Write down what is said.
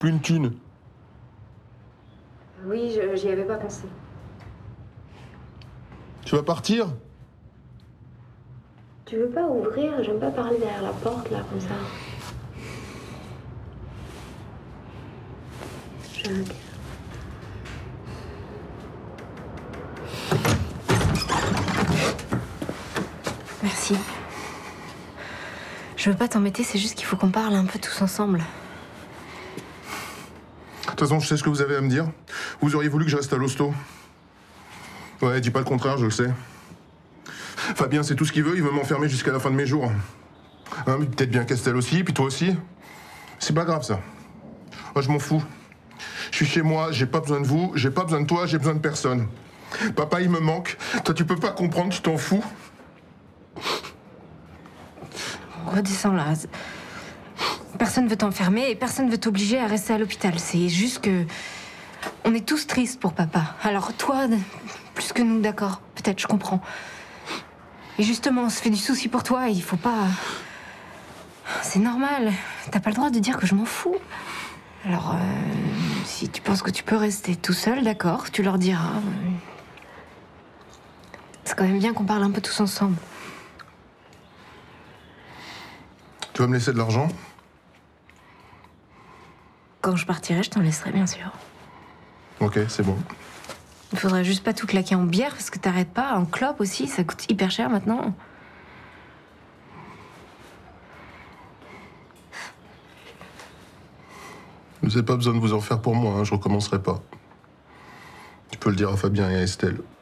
Plus une thune. Oui, j'y avais pas pensé. Tu vas partir? Tu veux pas ouvrir? J'aime pas parler derrière la porte, là, comme ça. Jacques. Merci. Je veux pas t'embêter, c'est juste qu'il faut qu'on parle un peu tous ensemble. De toute façon, je sais ce que vous avez à me dire. Vous auriez voulu que je reste à l'hosto. Ouais, dis pas le contraire, je le sais. Fabien, c'est tout ce qu'il veut, il veut m'enfermer jusqu'à la fin de mes jours. Hein, mais peut-être bien Castel aussi, puis toi aussi. C'est pas grave, ça. Moi, je m'en fous. Je suis chez moi, j'ai pas besoin de vous, j'ai pas besoin de toi, j'ai besoin de personne. Papa, il me manque. Toi, tu peux pas comprendre, tu t'en fous. Redescends là. Personne veut t'enfermer et personne veut t'obliger à rester à l'hôpital. C'est juste que... On est tous tristes pour papa. Alors toi, plus que nous, d'accord. Peut-être, je comprends. Et justement, on se fait du souci pour toi, il faut pas... C'est normal. T'as pas le droit de dire que je m'en fous. Alors, si tu penses que tu peux rester tout seul, d'accord, tu leur diras. C'est quand même bien qu'on parle un peu tous ensemble. Tu vas me laisser de l'argent? Quand je partirai, je t'en laisserai, bien sûr. Ok, c'est bon. Il faudrait juste pas tout claquer en bière, parce que t'arrêtes pas. En clope aussi, ça coûte hyper cher maintenant. Vous n'avez pas besoin de vous en faire pour moi, hein, je recommencerai pas. Tu peux le dire à Fabien et à Estelle.